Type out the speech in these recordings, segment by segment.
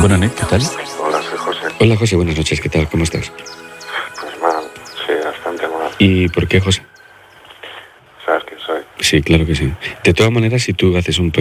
Buenas noches, ¿qué tal? Hola, soy José. Hola José, buenas noches, ¿qué tal? ¿Cómo estás? Pues mal, sí, bastante mal. ¿Y por qué, José? ¿Sabes quién soy? Sí, claro que sí. De todas maneras, si tú haces un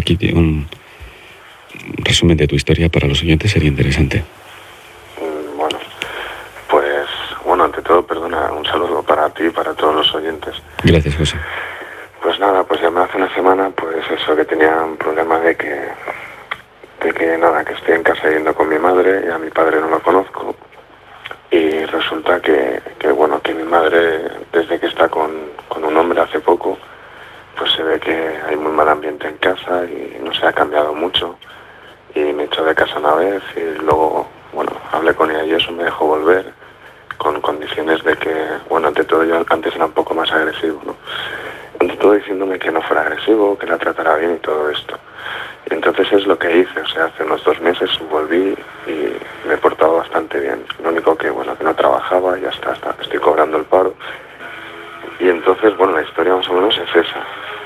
resumen de tu historia para los oyentes, sería interesante. Bueno, pues, ante todo, perdona, un saludo para ti y para todos los oyentes. Gracias, José. Pues nada, pues llamé hace una semana, pues eso, que tenía un problema de que estoy en casa yendo con mi madre y a mi padre no lo conozco. Y resulta que mi madre, desde que está con un hombre hace poco, pues se ve que hay muy mal ambiente en casa y no se ha cambiado mucho. Y me echó de casa una vez y luego, hablé con ella y eso, me dejó volver con condiciones de que, ante todo yo antes era un poco más agresivo, ¿no? Ante todo diciéndome que no fuera agresivo, que la tratara bien y todo esto. Y entonces es lo que hice, o sea, hace unos 2 meses volví y me he portado bastante bien. Lo único que, que no trabajaba, ya está, estoy cobrando el paro. Y entonces, la historia más o menos es esa.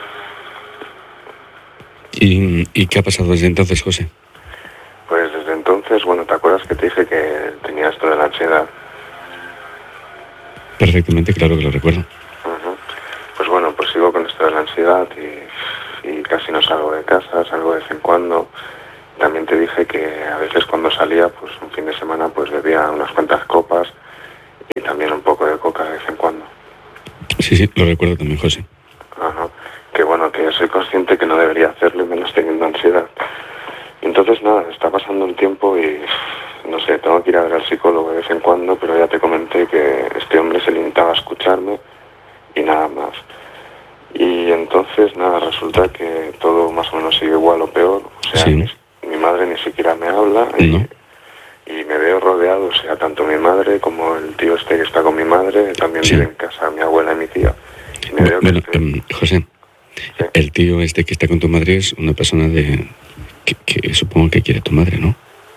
¿Y qué ha pasado desde entonces, José? Pues desde entonces, ¿te acuerdas que te dije que tenía esto de la ansiedad? Perfectamente, claro que lo recuerdo. Uh-huh. Pues sigo con esto de la ansiedad y casi no salgo de casa, salgo de vez en cuando. También te dije que a veces cuando salía, pues un fin de semana, pues bebía unas cuantas copas y también un poco de coca de vez en cuando. Sí, lo recuerdo también, José. Ajá. Que soy consciente que no debería hacerlo y menos teniendo ansiedad. Entonces nada, está pasando el tiempo y no sé, tengo que ir a ver al psicólogo de vez en cuando, pero ya te comenté que este hombre se limitaba a escucharme y nada más. Y entonces nada, resulta que todo más o menos sigue igual o peor. O sea, sí. mi madre ni siquiera me habla ¿No? y me veo rodeado, o sea, tanto mi madre como el tío este que está con mi madre, también Sí. vive en casa mi abuela y mi tía. Y me veo José, ¿sí? El tío este que está con tu madre es una persona que supongo que quiere tu madre, ¿no?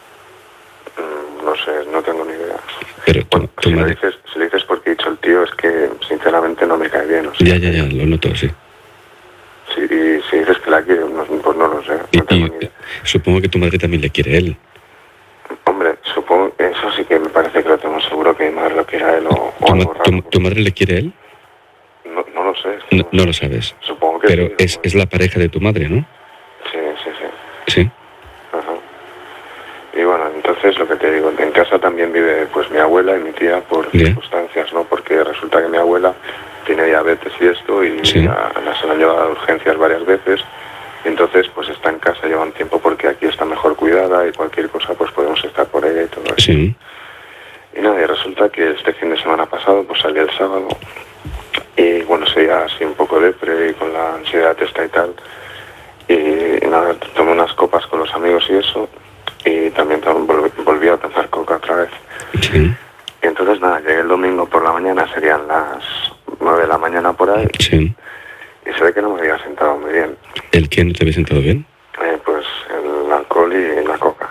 No sé, no tengo ni idea. Pero tu si madre... lo dices porque he dicho el tío, es que sinceramente no me cae bien. O sea, Ya, lo noto, sí. Y si dices que la quiere, pues no lo sé, no tengo ni idea. Supongo que tu madre también le quiere a él. Hombre, supongo que eso sí que me parece que lo tengo seguro, que mi madre lo quiere a él o algo raro. ¿Tu madre le quiere a él? No lo sé. Es que No lo sabes. Supongo que pero sí. Es la pareja de tu madre, ¿no? Sí. Sí. Ajá. Y entonces lo que te digo, en casa también vive pues mi abuela y mi tía por circunstancias, ¿no? Porque resulta que mi abuela tiene diabetes y esto y se la han llevado a urgencias varias veces. Y entonces pues está en casa, lleva un tiempo porque aquí está mejor cuidada y cualquier cosa pues podemos estar por ella y todo eso. Sí. Y nada, y resulta que este fin de semana pasado pues salí el sábado y seguía así un poco depre y con la ansiedad esta y tal. Y nada, tomé unas copas con los amigos y eso. Y también volví a tomar coca otra vez. Sí. Y entonces nada, llegué el domingo por la mañana, serían las 9 de la mañana por ahí. Sí. Y se ve que no me había sentado muy bien. ¿El qué no te había sentado bien? Pues el alcohol y la coca.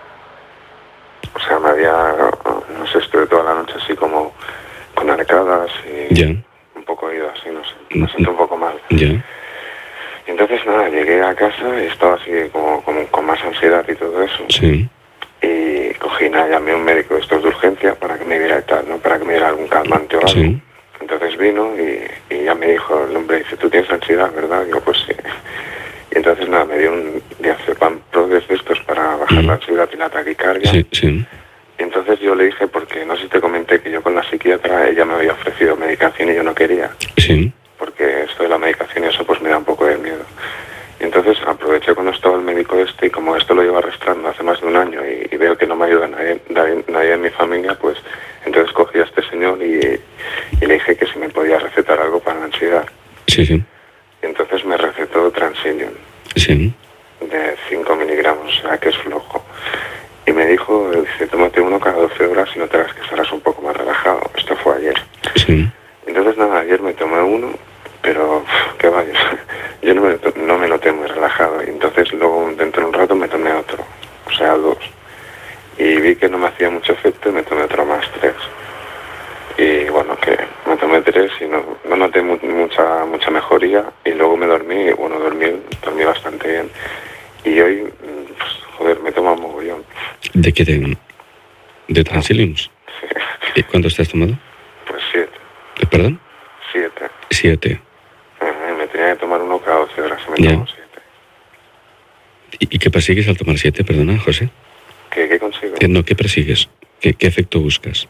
O sea, no sé, estuve toda la noche así como con arcadas y Ya. un poco ido así, no sé, me sentí un poco mal. Ya. Y entonces nada, llegué a casa y estaba así como con más ansiedad y todo eso. Sí. Y cogí nada, llamé a un médico de estos de urgencia para que me diera y tal, ¿no? Para que me diera algún calmante o algo. Sí. Entonces vino y ya me dijo el hombre, dice, tú tienes ansiedad, ¿verdad? Digo, pues sí. Y entonces nada, me dio un diazepam pro de estos para bajar la ansiedad y la taquicardia. Sí. Y entonces yo le dije, porque no sé si te comenté que yo con la psiquiatra, ella me había ofrecido medicación y yo no quería. Sí. Porque esto de la medicación y eso pues me da un poco de miedo. Y entonces aproveché cuando estaba el médico este y como esto lo llevo arrastrando hace más de un año y veo que no me ayuda nadie en mi familia, pues entonces cogí a este señor y le dije que si me podía recetar algo para la ansiedad. Sí. Y entonces me recetó Transilium. Sí. De 5 miligramos, o sea que es flojo. Y me dijo, dice, tómate uno cada 12 horas y notarás que estarás un poco más relajado. Esto fue ayer. Sí. Entonces nada, ayer me tomé uno, pero qué vaya, yo no me noté muy relajado. Y entonces luego dentro de un rato me tomé otro, o sea 2. Y vi que no me hacía mucho efecto y me tomé otro más, 3. Y que me tomé 3 y no noté mucha mejoría. Y luego me dormí y dormí bastante bien. Y hoy, me tomo un mogollón. ¿De qué? ¿De Transiliums? Sí. ¿Y cuántos te has tomado? Pues 7. ¿Perdón? 7. 7. Me tenía que tomar uno cada 12 horas, me Ya. tomo 7. ¿Y qué persigues al tomar 7? Perdona, José. ¿Qué consigo? No, ¿qué persigues? ¿Qué efecto buscas?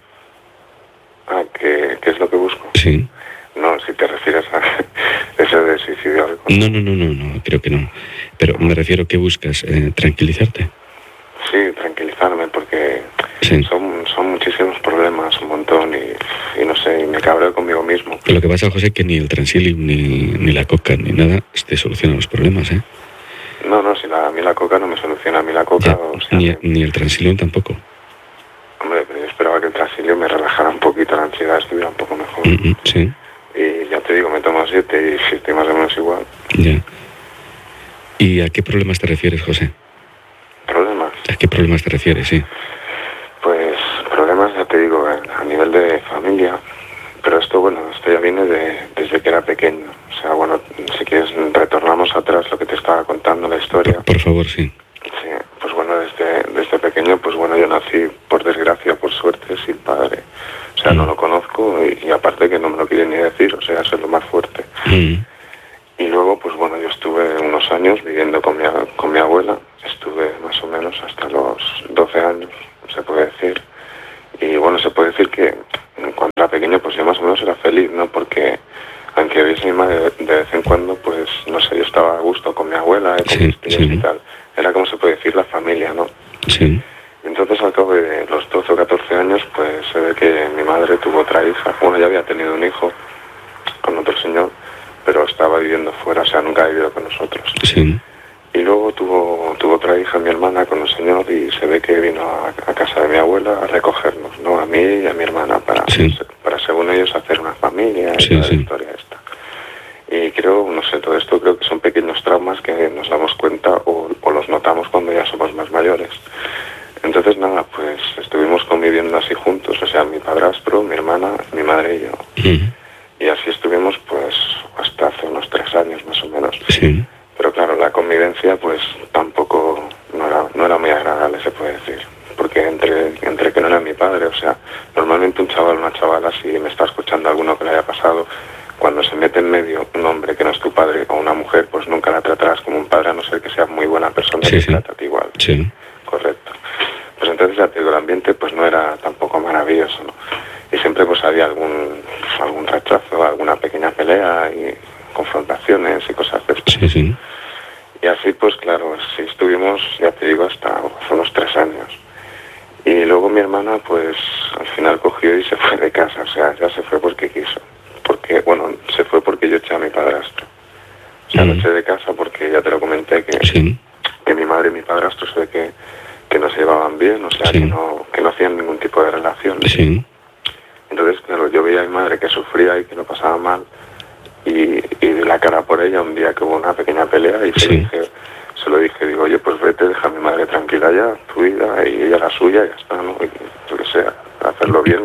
¿Qué es lo que busco? Sí. No, si te refieres a eso de suicidio. No, creo que no. Pero me refiero, ¿qué buscas? ¿Tranquilizarte? Sí, tranquilizarme, porque Sí. son muchísimos problemas, un montón, y no sé, y me cabreo conmigo mismo. Lo que pasa, José, es que ni el Transilium, ni la coca, ni nada, te soluciona los problemas, ¿eh? No, si a mí la coca no me soluciona, a mí la coca... Ya, o sea, ni el Transilium tampoco. Hombre, pero yo esperaba que el Transilio me relajara un poquito, la ansiedad estuviera un poco mejor. Sí. Y ya te digo, me tomo 7 y si estoy más o menos igual. Ya. ¿Y a qué problemas te refieres, José? ¿Problemas? ¿A qué problemas te refieres, sí? Pues problemas, ya te digo, a nivel de familia. Pero esto ya viene desde que era pequeño. O sea, bueno, si quieres retornamos atrás lo que te estaba contando, la historia. Por favor, sí. Sí, pues bueno, desde pequeño, pues bueno, yo nací, por desgracia, por suerte, sin padre. O sea, no lo conozco y aparte que no me lo quiere ni decir, o sea, eso es lo más fuerte. Y luego, pues bueno, yo estuve unos años viviendo con mi abuela, estuve más o menos hasta los 12 años, se puede decir. Y bueno, se puede decir que cuando era pequeño, pues yo más o menos era feliz, ¿no? Porque aunque viese mi madre de vez en cuando, pues no sé, yo estaba a gusto con mi abuela, con mis tíos y tal. Era como se puede decir la familia, ¿no? Sí. Entonces al cabo de los 12 o 14 años, pues se ve que mi madre tuvo otra hija. Bueno, ya había tenido un hijo con otro señor, pero estaba viviendo fuera, o sea, nunca ha vivido con nosotros. Sí. Y luego tuvo otra hija, mi hermana, con un señor, y se ve que vino a casa de mi abuela a recogernos, ¿no? A mí y a mi hermana, para según ellos hacer una familia y toda la historia esta. Y creo, no sé, todo esto creo que son pequeños traumas que nos damos cuenta o los notamos cuando ya somos más mayores. Entonces nada, pues estuvimos conviviendo así juntos, o sea, mi padrastro, mi hermana, mi madre y yo. Y así estuvimos pues hasta hace unos 3 años más o menos. Sí. Pero claro, la convivencia pues tampoco no era muy agradable, se puede decir. Porque entre que no era mi padre, o sea, normalmente un chaval, una chavala, si me está escuchando alguno que le haya pasado, cuando se mete en medio un hombre que no es tu padre o una mujer, pues nunca la tratarás como un padre, a no ser que sea muy buena persona y te trata a ti igual. Sí. Correcto. Pues entonces ya te digo, el ambiente pues no era tampoco maravilloso, ¿no? Y siempre pues había algún rechazo, alguna pequeña pelea y confrontaciones y cosas de estas. Sí. Y así pues claro, sí estuvimos, ya te digo, hasta unos 3 años. Y luego mi hermana pues al final cogió y se fue de casa, o sea, ya se fue porque quiso. Porque, bueno, se fue porque yo eché a mi padrastro. O sea, lo eché de casa porque ya te lo comenté que mi madre y mi padrastro se ve que no se llevaban bien, o sea, que no hacían ningún tipo de relación. Sí. Entonces, claro, yo veía a mi madre que sufría y que lo pasaba mal y di la cara por ella un día que hubo una pequeña pelea y se lo dije, digo, oye, pues vete, deja a mi madre tranquila ya, tu vida y ella la suya, ya está, ¿no? Y yo qué sé, hacerlo bien.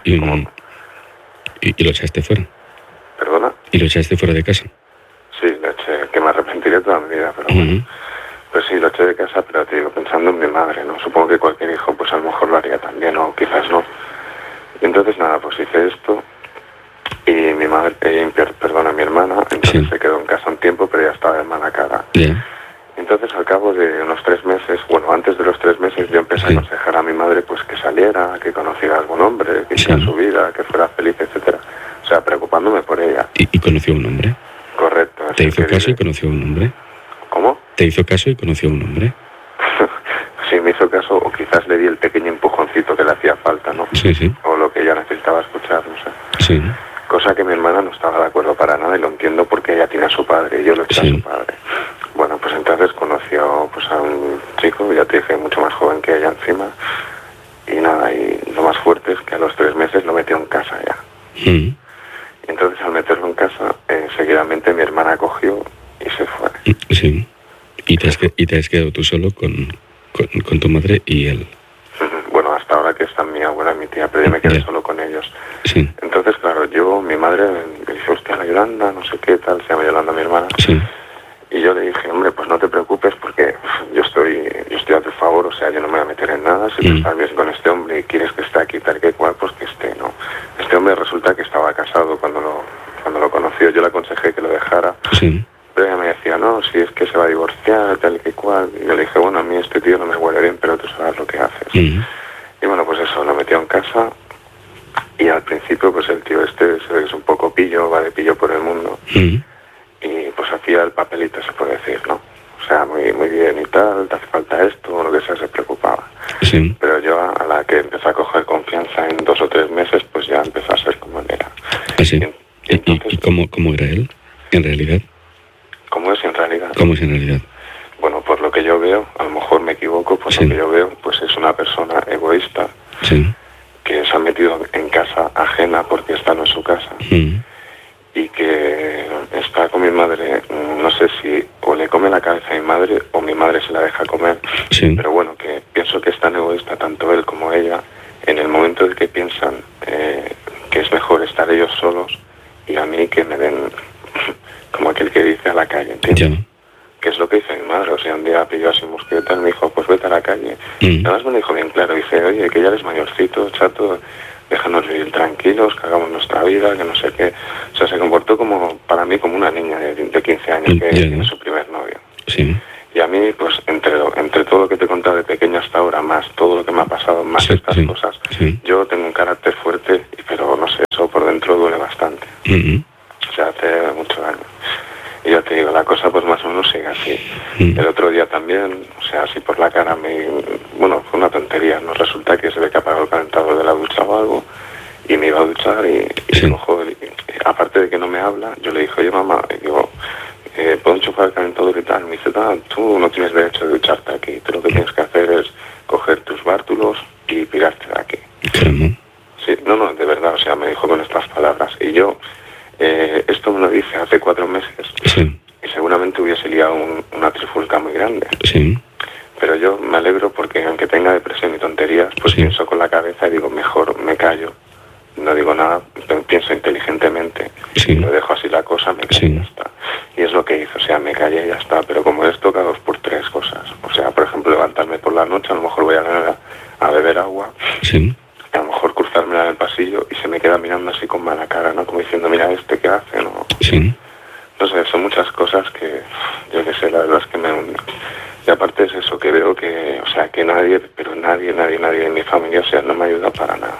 ¿Y lo echaste fuera? ¿Perdona? ¿Y lo echaste fuera de casa? Sí, lo eché, que me arrepentiré toda mi vida, pero bueno. Pues sí, lo eché de casa, pero te digo, pensando en mi madre, ¿no? Supongo que cualquier hijo, pues a lo mejor lo haría también, o quizás no. Y entonces nada, pues hice esto, y mi madre, mi hermana, entonces se quedó en casa un tiempo, pero ya estaba de mala cara. Entonces al cabo de unos 3 meses, bueno, antes de los 3 meses yo empecé a aconsejar a mi madre pues que saliera, que conociera a algún hombre, que hiciera su vida, que fuera feliz, etcétera. O sea, preocupándome por ella. ¿Y conoció a un hombre? Correcto. ¿Te hizo caso y conoció a un hombre? ¿Cómo? ¿Te hizo caso y conoció a un hombre? Sí, me hizo caso, o quizás le di el pequeño empujoncito que le hacía falta, ¿no? Sí. O lo que ella necesitaba escuchar, no sé. Sí. Cosa que mi hermana no estaba de acuerdo para nada y lo entiendo porque ella tiene a su padre y yo lo eché a su padre. Bueno, pues entonces conoció pues a un chico, ya te dije, mucho más joven que ella encima. Y nada, y lo más fuerte es que a los 3 meses lo metió en casa ya. Y entonces al meterlo en casa, seguidamente mi hermana cogió y se fue. Sí. ¿Y te has quedado tú solo con tu madre y él? Bueno, hasta ahora que están mi abuela y mi tía, pero yo me quedé solo con ellos. Sí. Entonces, claro, mi madre me dice, hostia, la Yolanda, no sé qué tal, se llama Yolanda mi hermana. Sí. Y yo le dije, hombre, pues no te preocupes porque yo estoy a tu favor, o sea, yo no me voy a meter en nada, nada, si tú estás bien con este hombre y quieres que esté aquí tal que cual, pues que esté, ¿no? Este hombre resulta que estaba casado cuando lo conoció, yo le aconsejé que lo dejara, pero ella me decía, no, si es que se va a divorciar, tal que cual, y yo le dije, bueno, a mí este tío no me huele bien, pero tú sabes lo que haces. Y bueno, pues eso, lo metió en casa, y al principio pues el tío este se ve que es un poco pillo, va de pillo por el mundo, y pues hacía el papelito, se puede decir, ¿no? O sea, muy, muy bien y tal, te hace falta esto, o lo que sea, se preocupaba. Pero yo a la que empecé a coger confianza en 2 o 3 meses, pues ya empezó a ser como él era. ¿Y cómo era él, en realidad? ¿Cómo es en realidad? ¿Cómo es en realidad? Bueno, por lo que yo veo, a lo mejor me equivoco, por lo que yo veo, pues es una persona egoísta, que se ha metido en casa ajena porque esta no es su casa. Y que está con mi madre, no sé si o le come la cabeza a mi madre o mi madre se la deja comer, pero bueno, que pienso que es tan egoísta tanto él como ella en el momento en que piensan que es mejor estar ellos solos y a mí que me den como aquel que dice a la calle, ¿entiendes? Que es lo que dice mi madre, o sea, un día pidió así mosqueta y me dijo, pues vete a la calle. Además me lo dijo bien claro, dice, oye, que ya eres mayorcito, chato, déjanos vivir tranquilos, que hagamos nuestra vida, que no sé qué. O sea, se comportó como, para mí, como una niña de 15 años que tiene su primer novio. Y a mí, pues, entre todo lo que te he contado de pequeño hasta ahora, más todo lo que me ha pasado, más estas cosas, yo tengo un carácter fuerte, pero no sé, eso por dentro duele bastante. O sea, hace mucho daño. Y ya te digo, la cosa pues más o menos sigue así. El otro día también, o sea, así por la cara bueno, fue una tontería, ¿no? Resulta que se ve que apagó el calentador de la ducha o algo, y me iba a duchar y cojo, aparte de que no me habla, yo le dije, oye mamá, y digo, ¿puedo enchufar el calentador y tal? Me dice, tú no tienes derecho de ducharte aquí, tú lo que tienes que hacer es coger tus bártulos y pirarte de aquí. Sí, no, de verdad, o sea, me dijo con estas palabras, y yo... esto me lo dice hace 4 meses y seguramente hubiese liado una trifulca muy grande. Pero yo me alegro porque aunque tenga depresión y tonterías, pues pienso con la cabeza y digo, mejor me callo, no digo nada, pienso inteligentemente, y lo dejo así la cosa, me callo y ya está. Y es lo que hice, o sea, me callé y ya está, pero como esto cada 2 por 3 cosas. O sea, por ejemplo, levantarme por la noche, a lo mejor voy a beber agua. A lo mejor cruzármela en el pasillo y se me queda mirando así con mala cara, ¿no? Como diciendo, mira ¿qué hace? ¿No? No sé, son muchas cosas que, yo qué sé, la verdad es que me hunden. Y aparte es eso, que veo que, o sea, que nadie en mi familia, o sea, no me ayuda para nada.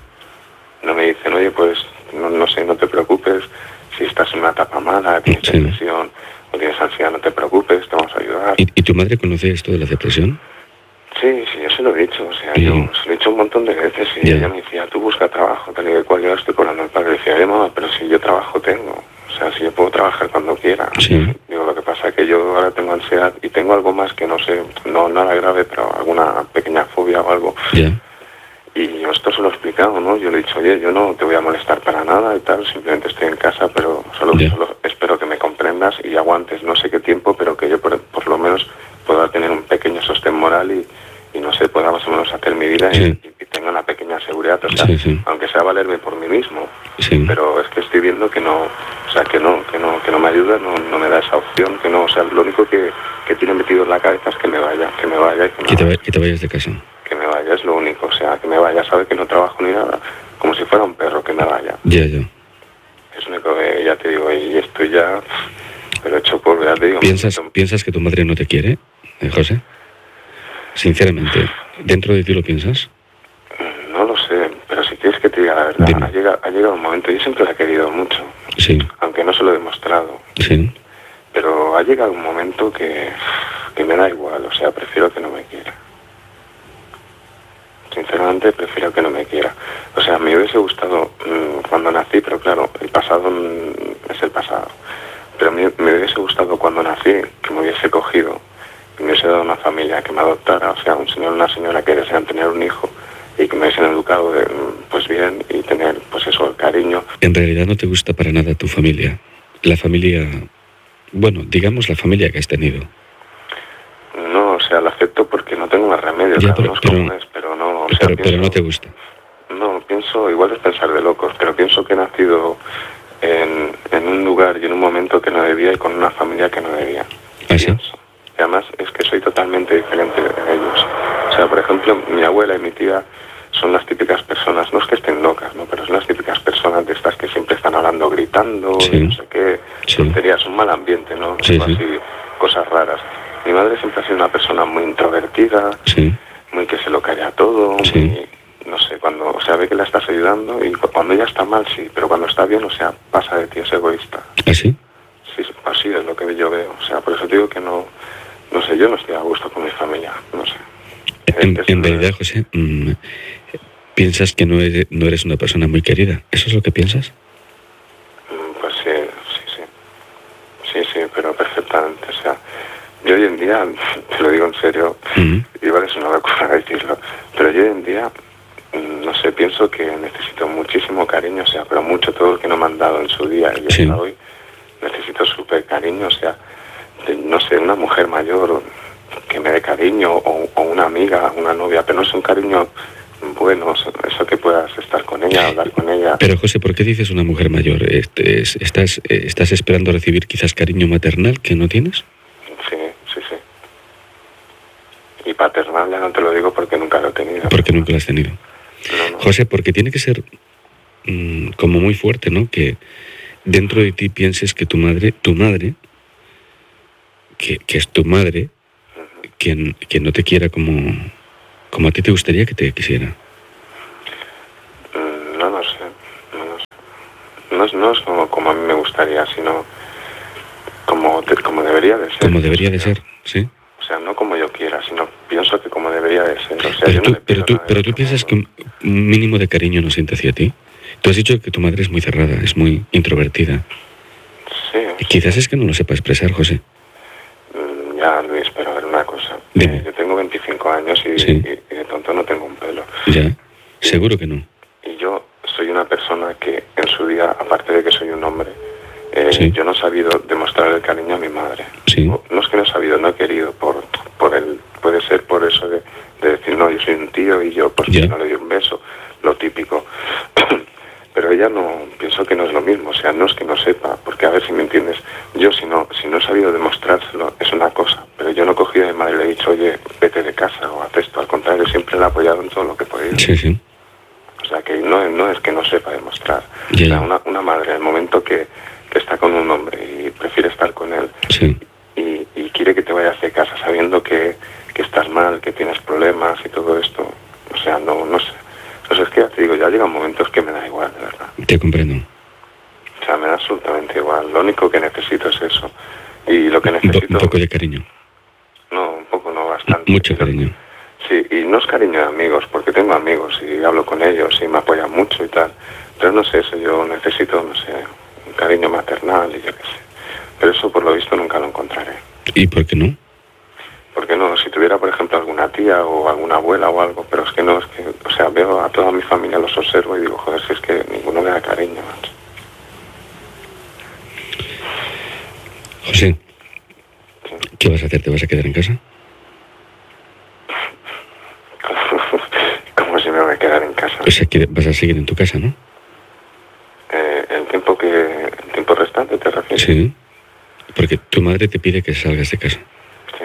No me dicen, oye, pues, no sé, no te preocupes, si estás en una etapa mala, tienes depresión o tienes ansiedad, no te preocupes, te vamos a ayudar. ¿Y tu madre conoce esto de la depresión? Sí, yo se lo he dicho, o sea, yo se lo he dicho un montón de veces y ella me decía, tú busca trabajo, tal y cual, yo estoy cobrando el padre. Le decía, mamá, pero si yo trabajo tengo, o sea, si yo puedo trabajar cuando quiera. Digo, lo que pasa es que yo ahora tengo ansiedad y tengo algo más que no sé, no nada grave, pero alguna pequeña fobia o algo. Y yo esto se lo he explicado, ¿no? Yo le he dicho, oye, yo no te voy a molestar para nada y tal, simplemente estoy en casa, pero solo espero que me comprendas y aguantes no sé qué tiempo, pero que yo por lo menos pueda tener un pequeño sostén moral y no sé, pueda más o menos hacer mi vida y tenga una pequeña seguridad, o sea, aunque sea valerme por mí mismo, pero es que estoy viendo que no, o sea, que no me ayuda, no me da esa opción, que no, o sea, lo único que tiene metido en la cabeza es que me vaya y que te vayas de casa. Que me vaya, es lo único, o sea, que me vaya, sabe que no trabajo ni nada, como si fuera un perro, que me vaya. Es único que, ya te digo, y estoy ya, pero hecho polvo, ya te digo. ¿Piensas que tu madre no te quiere, José? Sinceramente, ¿dentro de ti lo piensas? No lo sé, pero si quieres que te diga la verdad, ha llegado un momento, yo siempre la he querido mucho, aunque no se lo he demostrado, pero ha llegado un momento que me da igual, o sea, prefiero que no me quiera. Sinceramente prefiero que no me quiera. O sea, me hubiese gustado cuando nací, pero claro, el pasado es el pasado. Pero me hubiese gustado cuando nací que me hubiese cogido, que me hubiese dado una familia que me adoptara, o sea, un señor o una señora que desean tener un hijo y que me hubiesen educado pues bien y tener, pues eso, el cariño. En realidad no te gusta para nada tu familia. La familia, bueno, digamos la familia que has tenido. No, o sea, la acepto porque no tengo más remedio, pero no, o sea, pero no te gusta. No, pienso, igual es pensar de locos, pero pienso que he nacido en un lugar y en un momento que no debía y con una familia que no debía. ¿Ah, sí? Y además es que soy totalmente diferente de ellos. O sea, sea, por ejemplo, mi abuela y mi tía son las típicas personas, no es que estén locas, ¿no? Pero son las típicas personas de estas que siempre están hablando, gritando, Sí. no sé qué, Sí. tonterías, un mal ambiente, ¿no? Sí, Algo sí. así, cosas raras. Mi madre siempre ha sido una persona muy introvertida, Sí. muy que se lo calla todo, Sí. muy, no sé, cuando, o sea, ve que la estás ayudando y cuando ella está mal, sí, pero cuando está bien, o sea, pasa de ti, es egoísta. ¿Así? Sí, así es lo que yo veo, o sea, por eso digo que no sé, yo no estoy a gusto con mi familia, no sé. En realidad, José, piensas que no eres una persona muy querida. ¿Eso es lo que piensas? Pues sí, pero perfectamente, o sea, yo hoy en día, te lo digo en serio, igual es una locura decirlo, pero yo hoy en día, no sé, pienso que necesito muchísimo cariño, o sea, pero mucho, todo lo que no me han dado en su día y hasta hoy, necesito súper cariño, o sea, no sé, una mujer mayor que me dé cariño, o una amiga, una novia, pero no es un cariño bueno, eso que puedas estar con ella, hablar con ella. Pero José, ¿por qué dices una mujer mayor? ¿Estás esperando recibir quizás cariño maternal que no tienes? Sí. Y paternal ya no te lo digo porque nunca lo he tenido. Porque nunca lo has tenido. No. José, porque tiene que ser como muy fuerte, ¿no? Que dentro de ti pienses que tu madre, que es tu madre, que no te quiera como a ti te gustaría que te quisiera. No lo sé. No es como a mí me gustaría, sino como debería de ser. Como debería de ser, sí. O sea, no como yo quiera, sino pienso que como debería de ser. O sea, pero tú piensas que un mínimo de cariño no siente hacia ti. Tú has dicho que tu madre es muy cerrada, es muy introvertida. Sí. Y quizás es que no lo sepa expresar, José. Ya, Luis, pero a ver una cosa. Yo tengo 25 años y de tonto no tengo un pelo. Ya, seguro que no. Y yo soy una persona que en su día, aparte de que soy un hombre, yo no he sabido demostrar el cariño a mi madre. Sí. No es que no he sabido, no he querido puede ser por eso de decir, no, yo soy un tío y yo pues no le doy un beso, lo típico. Pero ella no, pienso que no es lo mismo, o sea, no es que no sepa, porque a ver si me entiendes, yo si no he sabido demostrárselo es una cosa, pero yo no he cogido a mi madre y le he dicho, oye, vete de casa o haz esto, al contrario, siempre la he apoyado en todo lo que he podido. Sí. O sea, que no es que no sepa demostrar. Ya. O sea, una madre, en el momento que está con un hombre y prefiere estar con él y quiere que te vayas de casa sabiendo que estás mal, que tienes problemas y todo esto, o sea, no sé. O sea, es que ya te digo, ya llegan momentos que me da igual, de verdad. Te comprendo. O sea, me da absolutamente igual. Lo único que necesito es eso. Y lo que necesito... Un poco de cariño. No, un poco no, bastante. Mucho cariño. Sí, y no es cariño de amigos, porque tengo amigos y hablo con ellos y me apoyan mucho y tal. Pero no sé, eso yo necesito, no sé, un cariño maternal y yo qué sé. Pero eso por lo visto nunca lo encontraré. ¿Y por qué no? Porque no, si tuviera por ejemplo alguna tía o alguna abuela o algo, pero es que no, es que, o sea, veo a toda mi familia, los observo y digo, joder, si es que ninguno me da cariño, macho. José, ¿qué vas a hacer? ¿Te vas a quedar en casa? ¿Cómo si me voy a quedar en casa? O sea, que vas a seguir en tu casa, ¿no? ¿El tiempo restante te refieres? Sí, porque tu madre te pide que salgas de casa. Sí.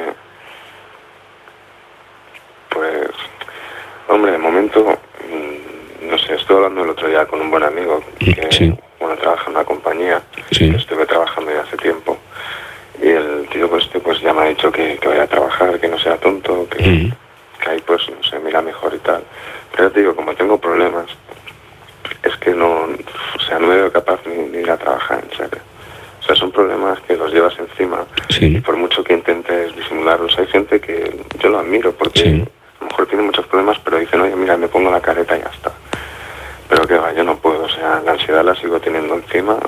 Pues, hombre, de momento, no sé, estuve hablando el otro día con un buen amigo que, trabaja en una compañía, que estuve trabajando ya hace tiempo, y el tío pues ya me ha dicho que vaya a trabajar, que no sea tonto, que ahí pues, no sé, mira mejor y tal. Pero te digo, como tengo problemas, es que no me veo capaz ni de ir a trabajar, en serio. O sea, son problemas que los llevas encima y por mucho que intentes disimularlos, hay gente que yo lo admiro porque a lo mejor tiene muchos problemas, pero dicen, oye, mira, me pongo la careta y ya está. Pero que va, yo no puedo, o sea, la ansiedad la sigo teniendo encima.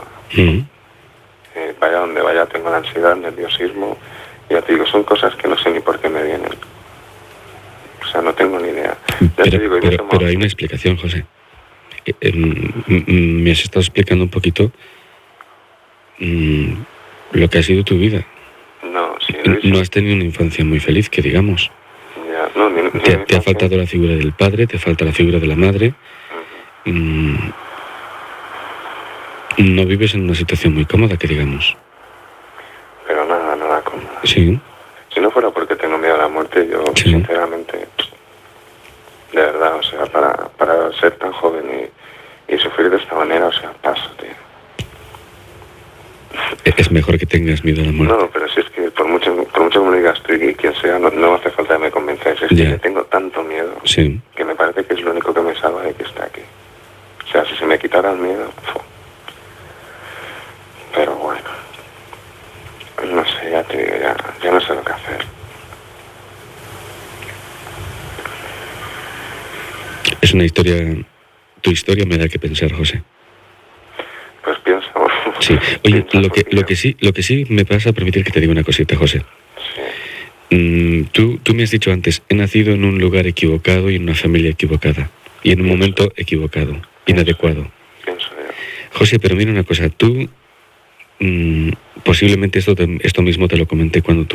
Vaya donde vaya, tengo la ansiedad, el nerviosismo. Y ya te digo, son cosas que no sé ni por qué me vienen. O sea, no tengo ni idea. Pero hay una explicación, José. Me has estado explicando un poquito lo que ha sido tu vida. No, sí, no has tenido una infancia muy feliz, que digamos. Ya, no, te ha faltado la figura del padre, te falta la figura de la madre. No vives en una situación muy cómoda, que digamos. Pero nada cómoda. Sí. Si no fuera porque tengo miedo a la muerte, yo sinceramente para ser tan joven y sufrir de esta manera, o sea, paso, tío. Es mejor que tengas miedo a la muerte. No, pero si es que por mucho que me digas tú y quien sea, no hace falta que me convenzáis. Es que le tengo tanto miedo que me parece que es lo único que me salva de que esté aquí. O sea, si se me quitara el miedo... Pero bueno, no sé, ya te digo, ya no sé lo que hacer. Es una historia... Tu historia me da que pensar, José. Pues piensa. Sí. Oye, lo que sí me pasa, permitir que te diga una cosita, José. Sí. Tú me has dicho antes, he nacido en un lugar equivocado y en una familia equivocada. Y en un momento equivocado, inadecuado. Pienso yo. José, pero mira una cosa, tú... posiblemente esto mismo te lo comenté cuando tú